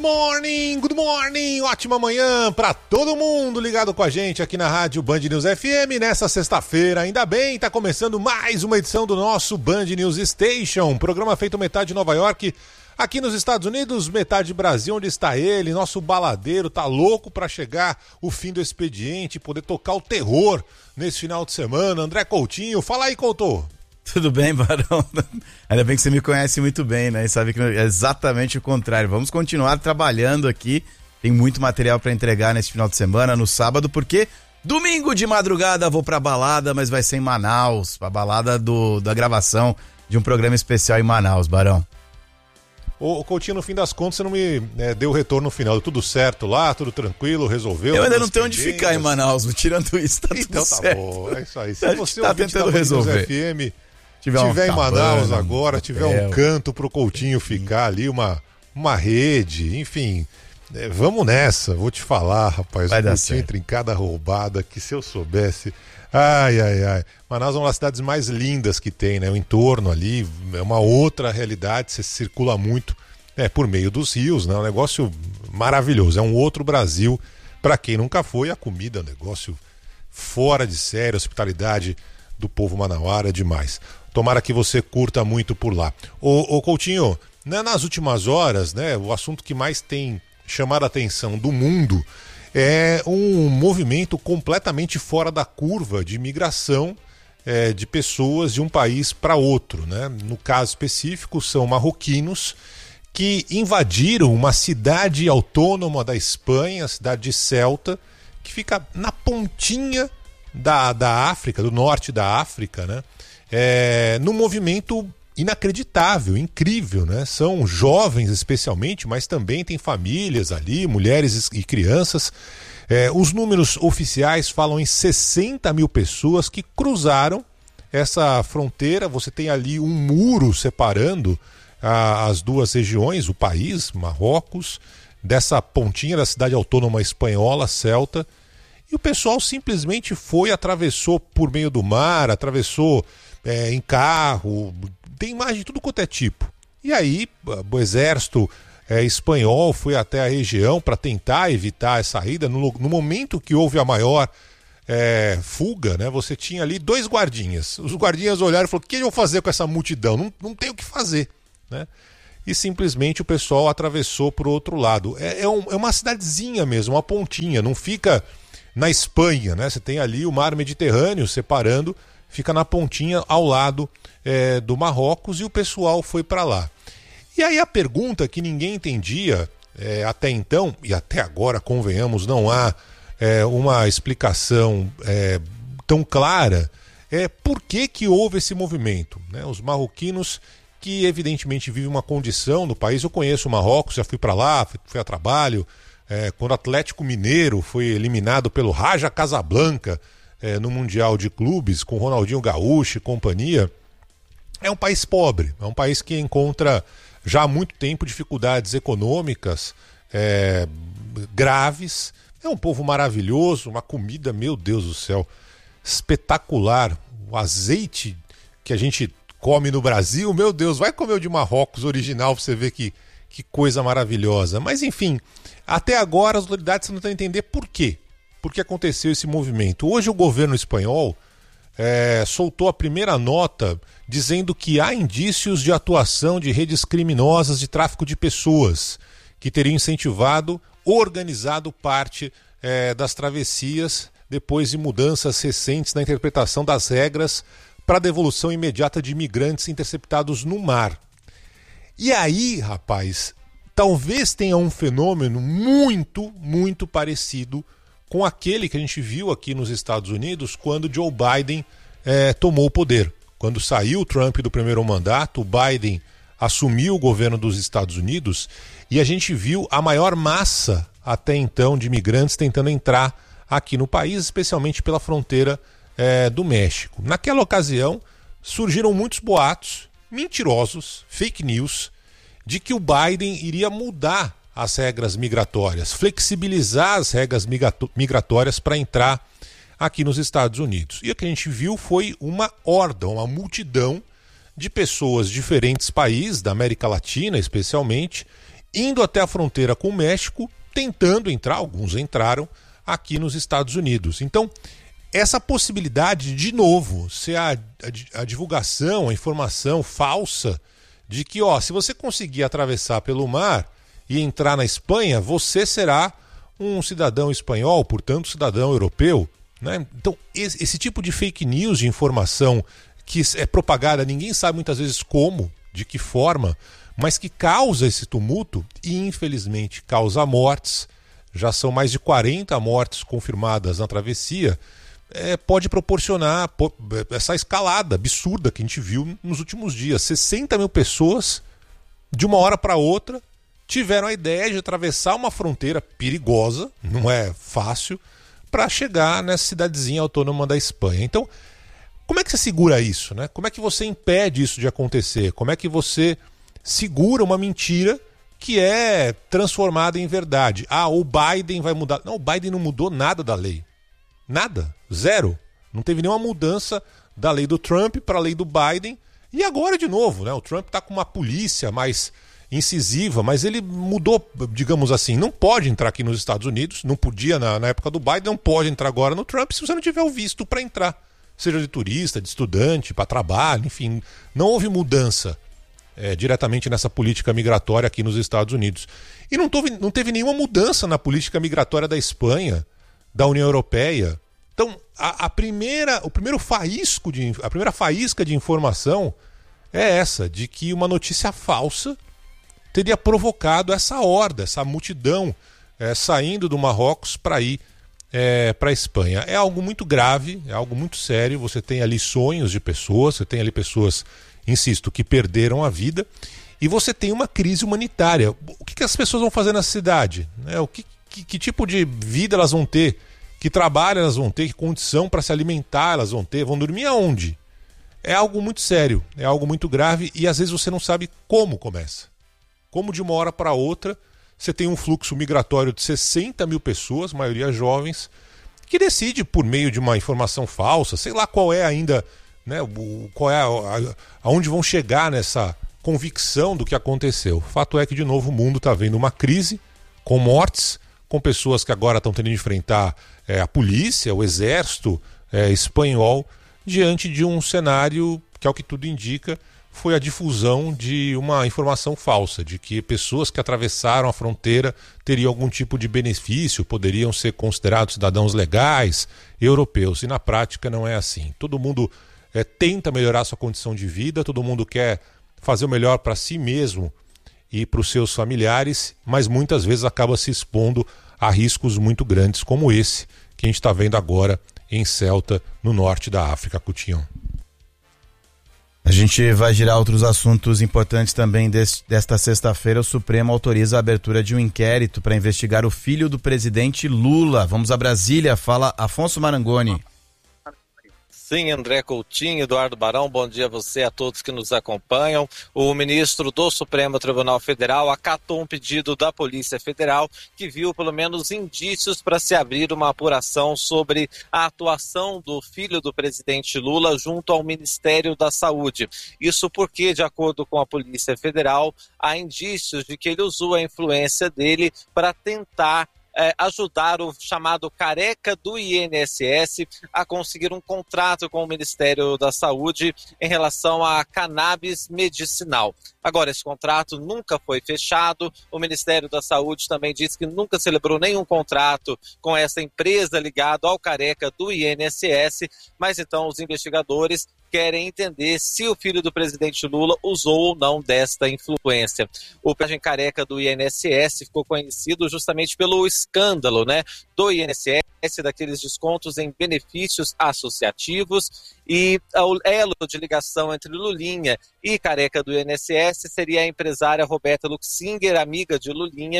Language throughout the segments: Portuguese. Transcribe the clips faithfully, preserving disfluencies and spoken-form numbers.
morning, good morning, ótima manhã pra todo mundo ligado com a gente aqui na rádio Band News F M nessa sexta-feira. Ainda bem, tá começando mais uma edição do nosso Band News Station, programa feito metade Nova York, aqui nos Estados Unidos, metade Brasil, onde está ele, nosso baladeiro, tá louco pra chegar o fim do expediente, poder tocar o terror nesse final de semana. André Coutinho, fala aí, Couto. Tudo bem, Barão? Ainda bem que você me conhece muito bem, né? E sabe que é exatamente o contrário. Vamos continuar trabalhando aqui. Tem muito material para entregar nesse final de semana, no sábado, porque domingo de madrugada vou pra balada, mas vai ser em Manaus, a balada do, da gravação de um programa especial em Manaus, Barão. Ô, Coutinho, no fim das contas, você não me né, deu retorno no final. Tudo certo lá, tudo tranquilo, resolveu? Eu ainda não tenho onde ficar em Manaus, tirando isso, tá tudo então, certo. Então tá bom, é isso aí. Se você tá tentando resolver. F M, tiver, tiver um em Manaus cabana, agora, um tiver um canto pro Coutinho ficar ali, uma, uma rede, enfim, é, vamos nessa. Vou te falar, rapaz, vai o Coutinho entra em cada roubada que se eu soubesse... Ai, ai, ai. Manaus é uma das cidades mais lindas que tem, né? O entorno ali é uma outra realidade, você circula muito é, por meio dos rios, né? É um negócio maravilhoso, é um outro Brasil. Para quem nunca foi, a comida é um negócio fora de série, a hospitalidade do povo manauara é demais. Tomara que você curta muito por lá. Ô, ô Coutinho, né, nas últimas horas, né, o assunto que mais tem chamado a atenção do mundo é um movimento completamente fora da curva de migração é, de pessoas de um país para outro, né? No caso específico, são marroquinos que invadiram uma cidade autônoma da Espanha, a cidade de Ceuta, que fica na pontinha da, da África, do norte da África, né? É, num movimento inacreditável, incrível, né? São jovens especialmente, mas também tem famílias ali, mulheres e crianças. É, os números oficiais falam em sessenta mil pessoas que cruzaram essa fronteira. Você tem ali um muro separando a, as duas regiões, o país, Marrocos, dessa pontinha da cidade autônoma espanhola, Ceuta. E o pessoal simplesmente foi, atravessou por meio do mar, atravessou é, em carro, tem imagem de tudo quanto é tipo. E aí o exército é, espanhol foi até a região para tentar evitar essa saída. No, no momento que houve a maior é, fuga, né, você tinha ali dois guardinhas. Os guardinhas olharam e falaram: o que eu vou fazer com essa multidão? Não, não tem o que fazer, né? E simplesmente o pessoal atravessou para o outro lado. É, é, um, é uma cidadezinha mesmo, uma pontinha, não fica na Espanha, né? Você tem ali o mar Mediterrâneo separando, fica na pontinha ao lado é, do Marrocos, e o pessoal foi para lá. E aí a pergunta que ninguém entendia é, até então, e até agora, convenhamos, não há é, uma explicação é, tão clara, é por que que houve esse movimento, né? Os marroquinos, que evidentemente vivem uma condição no país. Eu conheço o Marrocos, já fui para lá, fui, fui a trabalho, é, quando o Atlético Mineiro foi eliminado pelo Raja Casablanca é, no Mundial de Clubes, com Ronaldinho Gaúcho e companhia. É um país pobre, é um país que encontra já há muito tempo dificuldades econômicas é, graves. É um povo maravilhoso, uma comida, meu Deus do céu, espetacular. O azeite que a gente come no Brasil, meu Deus, vai comer o de Marrocos original pra você ver que, que coisa maravilhosa. Mas enfim, até agora as autoridades não estão a entender por quê. Por que aconteceu esse movimento. Hoje o governo espanhol é, soltou a primeira nota dizendo que há indícios de atuação de redes criminosas de tráfico de pessoas, que teriam incentivado, organizado parte é, das travessias depois de mudanças recentes na interpretação das regras para a devolução imediata de imigrantes interceptados no mar. E aí, rapaz, talvez tenha um fenômeno muito, muito parecido com aquele que a gente viu aqui nos Estados Unidos quando Joe Biden é, tomou o poder. Quando saiu o Trump do primeiro mandato, o Biden assumiu o governo dos Estados Unidos e a gente viu a maior massa até então de imigrantes tentando entrar aqui no país, especialmente pela fronteira é, do México. Naquela ocasião surgiram muitos boatos mentirosos, fake news, de que o Biden iria mudar as regras migratórias, flexibilizar as regras migratórias para entrar aqui nos Estados Unidos. E o que a gente viu foi uma horda, uma multidão de pessoas de diferentes países, da América Latina especialmente, indo até a fronteira com o México, tentando entrar, alguns entraram, aqui nos Estados Unidos. Então, essa possibilidade, de novo, ser a, a, a divulgação, a informação falsa de que, ó, se você conseguir atravessar pelo mar e entrar na Espanha, você será um cidadão espanhol, portanto, cidadão europeu, né? Então, esse, esse tipo de fake news, de informação que é propagada, ninguém sabe muitas vezes como, de que forma, mas que causa esse tumulto e, infelizmente, causa mortes. Já são mais de quarenta mortes confirmadas na travessia. É, pode proporcionar essa escalada absurda que a gente viu nos últimos dias. sessenta mil pessoas, de uma hora para outra, tiveram a ideia de atravessar uma fronteira perigosa, não é fácil, para chegar nessa cidadezinha autônoma da Espanha. Então, como é que você segura isso, né? Como é que você impede isso de acontecer? Como é que você segura uma mentira que é transformada em verdade? Ah, o Biden vai mudar. Não, o Biden não mudou nada da lei. Nada. Zero. Não teve nenhuma mudança da lei do Trump para a lei do Biden. E agora, de novo, né? O Trump está com uma polícia mais incisiva, mas ele mudou, digamos assim, não pode entrar aqui nos Estados Unidos, não podia na, na época do Biden, não pode entrar agora no Trump se você não tiver o visto para entrar. Seja de turista, de estudante, para trabalho, enfim. Não houve mudança É, diretamente nessa política migratória aqui nos Estados Unidos. E não teve, não teve nenhuma mudança na política migratória da Espanha, da União Europeia. Então, a, a primeira, o primeiro faísco de, a primeira faísca de informação é essa, de que uma notícia falsa teria provocado essa horda, essa multidão é, saindo do Marrocos para ir é, para a Espanha. É algo muito grave, é algo muito sério. Você tem ali sonhos de pessoas, você tem ali pessoas, insisto, que perderam a vida, e você tem uma crise humanitária. O que, que as pessoas vão fazer na cidade? Né? O que, que, que tipo de vida elas vão ter? Que trabalho elas vão ter? Que condição para se alimentar elas vão ter? Vão dormir aonde? É algo muito sério, é algo muito grave, e às vezes você não sabe como começa. Como de uma hora para outra você tem um fluxo migratório de sessenta mil pessoas, maioria jovens, que decide por meio de uma informação falsa, sei lá qual é ainda, né, o, qual é a, a, aonde vão chegar nessa convicção do que aconteceu. O fato é que, de novo, o mundo está vendo uma crise com mortes, com pessoas que agora estão tendo de enfrentar é, a polícia, o exército é, espanhol, diante de um cenário que, ao que tudo indica, foi a difusão de uma informação falsa, de que pessoas que atravessaram a fronteira teriam algum tipo de benefício, poderiam ser considerados cidadãos legais, europeus, e na prática não é assim. Todo mundo é, tenta melhorar sua condição de vida, todo mundo quer fazer o melhor para si mesmo e para os seus familiares, mas muitas vezes acaba se expondo a riscos muito grandes, como esse que a gente está vendo agora em Ceuta, no norte da África, Coutinho. A gente vai girar outros assuntos importantes também. Deste, desta sexta-feira, o Supremo autoriza a abertura de um inquérito para investigar o filho do presidente Lula. Vamos a Brasília, fala Afonso Marangoni. Sim, André Coutinho, Eduardo Barão, bom dia a você, a todos que nos acompanham. O ministro do Supremo Tribunal Federal acatou um pedido da Polícia Federal que viu pelo menos indícios para se abrir uma apuração sobre a atuação do filho do presidente Lula junto ao Ministério da Saúde. Isso porque, de acordo com a Polícia Federal, há indícios de que ele usou a influência dele para tentar É, ajudar o chamado careca do I N S S a conseguir um contrato com o Ministério da Saúde em relação a cannabis medicinal. Agora, esse contrato nunca foi fechado, o Ministério da Saúde também disse que nunca celebrou nenhum contrato com essa empresa ligada ao careca do I N S S, mas então os investigadores querem entender se o filho do presidente Lula usou ou não desta influência. O personagem careca do I N S S ficou conhecido justamente pelo escândalo, né, do I N S S, daqueles descontos em benefícios associativos, e o elo de ligação entre Lulinha e careca do I N S S seria a empresária Roberta Luxinger, amiga de Lulinha,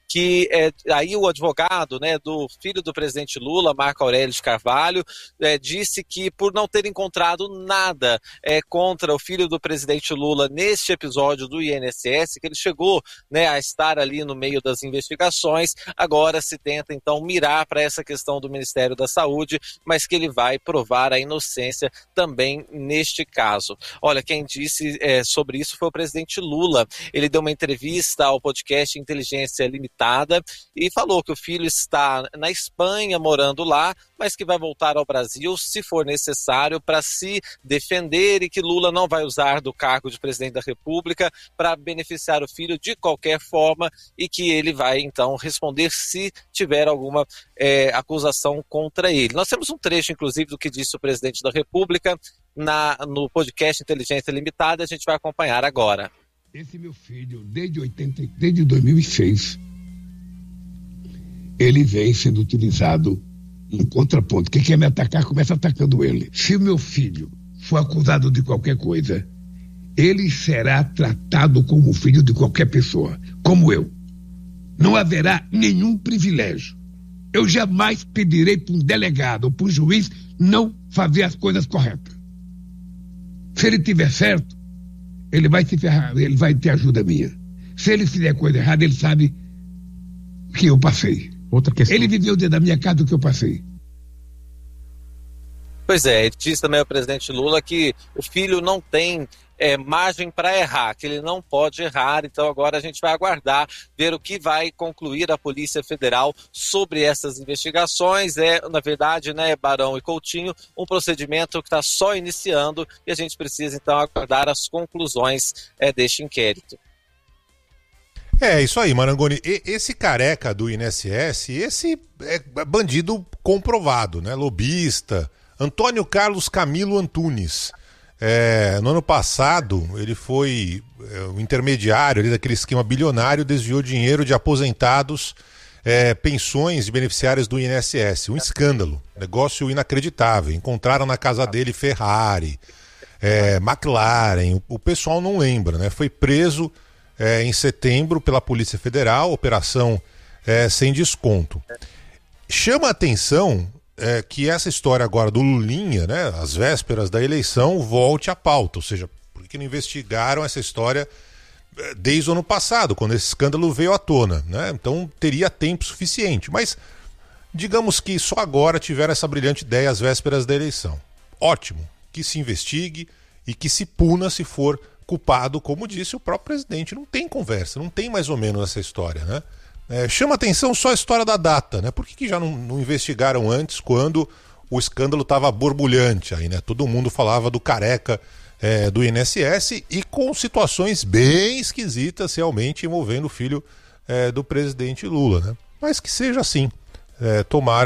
que é, aí o advogado, né, do filho do presidente Lula, Marco Aurélio de Carvalho, é, disse que por não ter encontrado nada é, contra o filho do presidente Lula neste episódio do I N S S, que ele chegou, né, a estar ali no meio das investigações, agora se tenta então mirar para essa questão do Ministério da Saúde, mas que ele vai provar a inocência também neste caso. Olha, quem disse é, sobre isso foi o presidente Lula. Ele deu uma entrevista ao podcast Inteligência Limitada e falou que o filho está na Espanha, morando lá, mas que vai voltar ao Brasil se for necessário para se defender e que Lula não vai usar do cargo de presidente da República para beneficiar o filho de qualquer forma e que ele vai então responder se tiver alguma é, acusação contra ele. Nós temos um trecho, inclusive, do que disse o presidente da República na, no podcast Inteligência Limitada, a gente vai acompanhar agora. Esse meu filho, desde, oitenta, desde dois mil e seis, ele vem sendo utilizado em contraponto. Quem quer me atacar, começa atacando ele. Se o meu filho for acusado de qualquer coisa, ele será tratado como filho de qualquer pessoa, como eu. Não haverá nenhum privilégio. Eu jamais pedirei para um delegado ou para um juiz não fazer as coisas corretas. Se ele tiver certo, ele vai se ferrar, ele vai ter ajuda minha. Se ele fizer coisa errada, ele sabe que eu passei. Outra questão. Ele viveu dentro da minha casa o que eu passei. Pois é, diz também o presidente Lula que o filho não tem é, margem para errar, que ele não pode errar, então agora a gente vai aguardar, ver o que vai concluir a Polícia Federal sobre essas investigações. É, na verdade, né, Barão e Coutinho, um procedimento que está só iniciando e a gente precisa então aguardar as conclusões é, deste inquérito. É, isso aí, Marangoni. E, esse careca do I N S S, esse é bandido comprovado, né? Lobista, Antônio Carlos Camilo Antunes. É, no ano passado, ele foi é, o intermediário ali daquele esquema bilionário, desviou dinheiro de aposentados, é, pensões de beneficiários do I N S S. Um escândalo, negócio inacreditável. Encontraram na casa dele Ferrari, é, McLaren, o, o pessoal não lembra, né? Foi preso É, em setembro pela Polícia Federal, operação é, sem desconto. Chama a atenção é, que essa história agora do Lulinha, né, às vésperas da eleição, volte à pauta, ou seja, por que não investigaram essa história desde o ano passado, quando esse escândalo veio à tona, né? Então teria tempo suficiente, mas digamos que só agora tiveram essa brilhante ideia às vésperas da eleição. Ótimo, que se investigue e que se puna se for culpado, como disse o próprio presidente. Não tem conversa, não tem mais ou menos essa história, né? É, chama atenção só a história da data, né? Por que, que já não, não investigaram antes, quando o escândalo estava borbulhante aí, né? Todo mundo falava do careca é, do I N S S e com situações bem esquisitas realmente envolvendo o filho é, do presidente Lula, né? Mas que seja assim, é, tomara